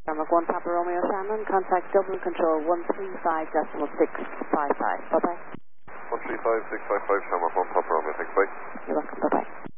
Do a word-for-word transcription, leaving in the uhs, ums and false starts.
Tarmac one Papa Romeo Shannon, contact Dublin Control one three five decimal six five five. Bye-bye. one three five six five five, Tarmac one Papa Romeo, thanks, bye. You're welcome, bye-bye.